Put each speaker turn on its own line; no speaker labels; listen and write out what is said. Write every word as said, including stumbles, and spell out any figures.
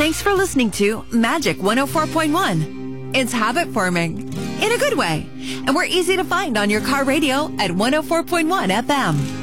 Thanks for listening to Magic one oh four point one. It's habit forming in a good way. And we're easy to find on your car radio at one oh four point one F M.